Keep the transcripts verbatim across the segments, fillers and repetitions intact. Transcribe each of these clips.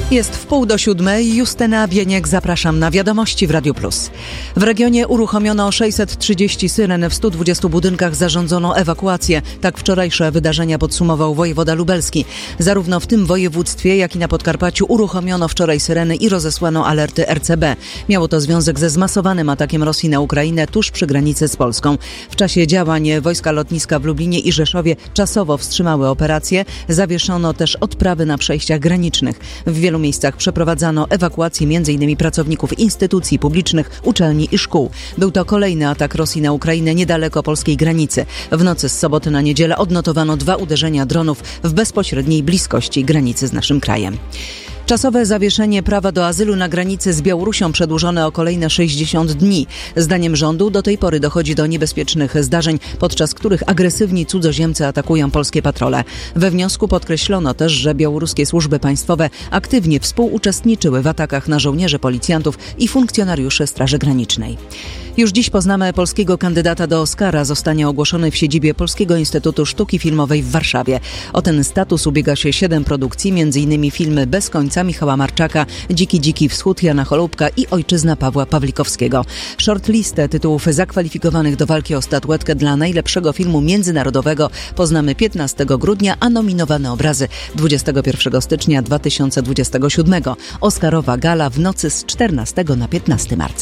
Jest w pół do siódmej. Justyna Bieniek, zapraszam na Wiadomości w Radiu Plus. W regionie uruchomiono sześćset trzydzieści syren, w stu dwudziestu budynkach zarządzono ewakuację. Tak wczorajsze wydarzenia podsumował wojewoda lubelski. Zarówno w tym województwie, jak i na Podkarpaciu uruchomiono wczoraj syreny i rozesłano alerty R C B. Miało to związek ze zmasowanym atakiem Rosji na Ukrainę tuż przy granicy z Polską. W czasie działań wojska lotniska w Lublinie i Rzeszowie czasowo wstrzymały operacje. Zawieszono też odprawy na przejściach granicznych. W wielu miejscach przeprowadzano ewakuację między innymi pracowników instytucji publicznych, uczelni i szkół. Był to kolejny atak Rosji na Ukrainę niedaleko polskiej granicy. W nocy z soboty na niedzielę odnotowano dwa uderzenia dronów w bezpośredniej bliskości granicy z naszym krajem. Czasowe zawieszenie prawa do azylu na granicy z Białorusią przedłużone o kolejne sześćdziesiąt dni. Zdaniem rządu do tej pory dochodzi do niebezpiecznych zdarzeń, podczas których agresywni cudzoziemcy atakują polskie patrole. We wniosku podkreślono też, że białoruskie służby państwowe aktywnie współuczestniczyły w atakach na żołnierzy, policjantów i funkcjonariuszy Straży Granicznej. Już dziś poznamy polskiego kandydata do Oscara. Zostanie ogłoszony w siedzibie Polskiego Instytutu Sztuki Filmowej w Warszawie. O ten status ubiega się siedem produkcji, między innymi filmy Bez końca Michała Marczaka, Dziki Dziki Wschód Jana Holubka i Ojczyzna Pawła Pawlikowskiego. Shortlistę tytułów zakwalifikowanych do walki o statuetkę dla najlepszego filmu międzynarodowego poznamy piętnastego grudnia, a nominowane obrazy dwudziestego pierwszego stycznia dwa tysiące dwudziestego siódmego. Oscarowa gala w nocy z czternastego na piętnastego marca.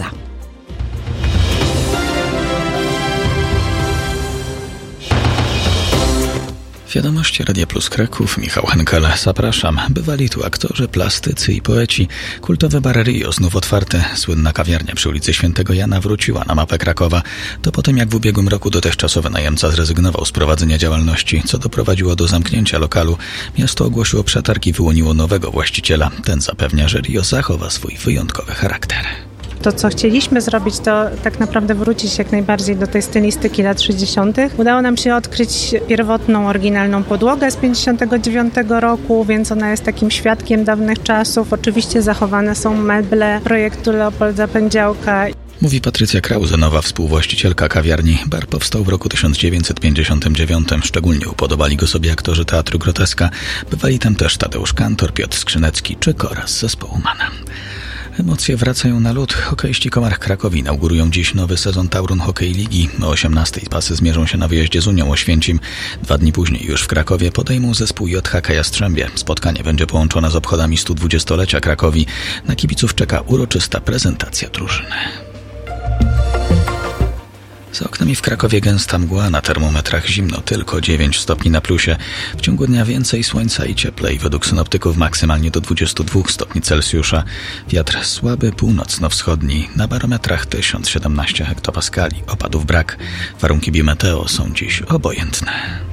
Wiadomości Radia Plus Kraków, Michał Henkel, zapraszam. Bywali tu aktorzy, plastycy i poeci. Kultowy bar Rio znów otwarte. Słynna kawiarnia przy ulicy Świętego Jana wróciła na mapę Krakowa. To po tym, jak w ubiegłym roku dotychczasowy najemca zrezygnował z prowadzenia działalności, co doprowadziło do zamknięcia lokalu. Miasto ogłosiło przetarg i wyłoniło nowego właściciela. Ten zapewnia, że Rio zachowa swój wyjątkowy charakter. To, co chcieliśmy zrobić, to tak naprawdę wrócić jak najbardziej do tej stylistyki lat sześćdziesiątych. Udało nam się odkryć pierwotną, oryginalną podłogę z pięćdziesiątego dziewiątego roku, więc ona jest takim świadkiem dawnych czasów. Oczywiście zachowane są meble projektu Leopolda Pędziałka. Mówi Patrycja Krause, nowa współwłaścicielka kawiarni. Bar powstał w roku tysiąc dziewięćset pięćdziesiątym dziewiątym. Szczególnie upodobali go sobie aktorzy Teatru Groteska. Bywali tam też Tadeusz Kantor, Piotr Skrzynecki czy Kora z zespołu Mana. Emocje wracają na lód. Hokeiści Komarch Krakowi inaugurują dziś nowy sezon Taurun Hokej Ligi. O osiemnastej pasy zmierzą się na wyjeździe z Unią Oświęcim. Dwa dni później już w Krakowie podejmą zespół J H K Jastrzębie. Spotkanie będzie połączone z obchodami stu dwudziestolecia Krakowi. Na kibiców czeka uroczysta prezentacja drużyny. Za oknami w Krakowie gęsta mgła, na termometrach zimno, tylko dziewięć stopni na plusie. W ciągu dnia więcej słońca i cieplej, według synoptyków maksymalnie do dwudziestu dwóch stopni Celsjusza. Wiatr słaby, północno-wschodni, na barometrach tysiąc siedemnaście hektopaskali. Opadów brak. Warunki bimeteo są dziś obojętne.